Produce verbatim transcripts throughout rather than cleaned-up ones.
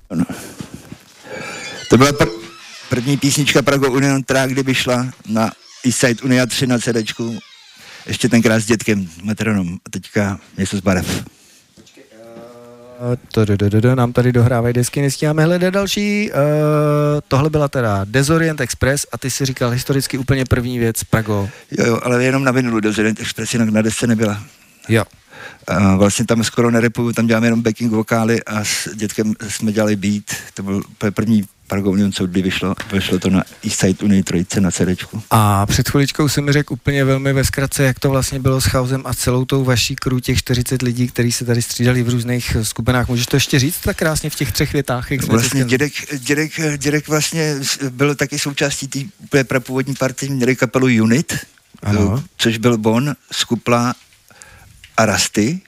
No. To byla pr- první písnička Prago Union Track, kdy vyšla na Eastside Unia tři na CDčku. Ještě tenkrát s dětkem Metronom a teďka něco z barev. To nám tady dohrávají desky, nestíháme hledat další. Uh, tohle byla teda Desorient Express a ty si říkal historicky úplně první věc, Prago. Jo, jo, ale jenom na vinylu Desorient Express, jinak na desce nebyla. Jo. A vlastně tam skoro nerepuju, tam děláme jenom backing vokály a s dětkem jsme dělali beat. To byl první Prago Union, co kdy vyšlo. Vyšlo to na Eastside Unii trojce na CDčku. A před chviličkou si mi řekl úplně velmi ve zkratce, jak to vlastně bylo s Chaosem a celou tou vaší crew, těch čtyřicet lidí, kteří se tady střídali v různých skupinách. Můžeš to ještě říct tak krásně v těch třech větách? Jak vlastně dědek, dědek, dědek vlastně byl taky součástí té úplně prapůvodní party, měli kapelu Unit, ano. Což byl Bon, Skupla a Rasty.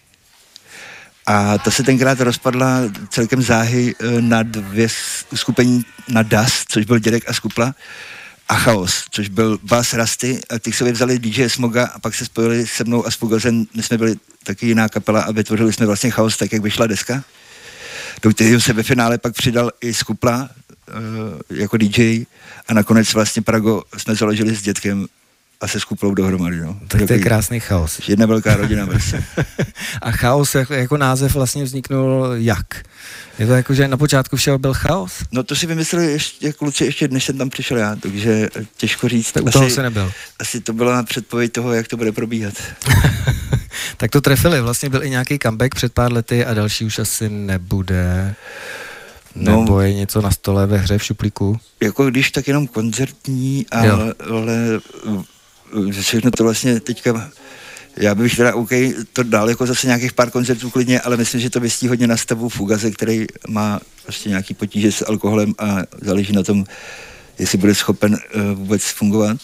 A to se tenkrát rozpadla celkem záhy na dvě skupení, na Das, což byl dědek a Skupla, a Chaos, což byl Bas, Rasty, a ty sobě vzali D J Smoga a pak se spojili se mnou a s Fugazem, my jsme byli taky jiná kapela a vytvořili jsme vlastně Chaos tak, jak vyšla deska. Do kterého se ve finále pak přidal i Skupla uh, jako D J a nakonec vlastně Prago jsme založili s dětkem a se Skuplou dohromady, no. Tak to je krásný Chaos. Jedna velká rodina prostě. A Chaos jako, jako název vlastně vzniknul jak? Je to jako, že na počátku všeho byl Chaos? No to si vymysleli ještě kluci ještě, než jsem tam přišel já, takže těžko říct. Tak u toho se nebyl. Asi to byla předpověď toho, jak to bude probíhat. Tak to trefili, vlastně byl i nějaký comeback před pár lety a další už asi nebude. Nebo no, je něco na stole ve hře v šuplíku? Jako když tak jenom koncertní, ale, ale všechno to vlastně teďka, já bych teda OK, to dal jako zase nějakých pár koncertů klidně, ale myslím, že to vystí hodně na stavu Fugaze, který má prostě nějaký potíže s alkoholem a záleží na tom, jestli bude schopen uh, vůbec fungovat.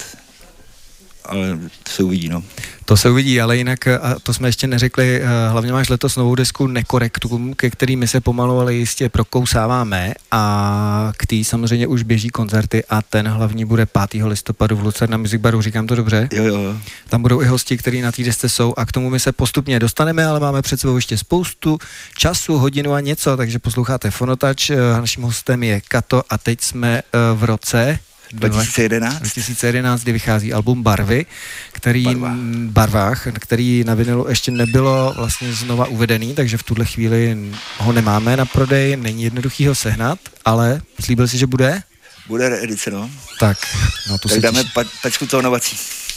Ale to se uvidí, no. To se uvidí, ale jinak, a to jsme ještě neřekli, hlavně máš letos novou desku Nekorektum, ke kterými se pomalu, ale jistě prokousáváme a k tý samozřejmě už běží koncerty a ten hlavní bude pátého listopadu v Lucerna Music Baru, říkám to dobře? Jo, jo. Tam budou i hosti, kteří na té desce jsou a k tomu my se postupně dostaneme, ale máme před sebou ještě spoustu času, hodinu a něco, takže posloucháte Fonotač, naším hostem je Kato a teď jsme v roce dva tisíce jedenáct. dva tisíce jedenáct, kdy vychází album Barvy, který Barva. Barvách, který na vinylu ještě nebylo vlastně znova uvedený, takže v tuhle chvíli ho nemáme na prodej, není jednoduchý ho sehnat, ale slíbil si, že bude? Bude reedice, no. Tak, no to tak se dáme těší. pa- pečku toho novací.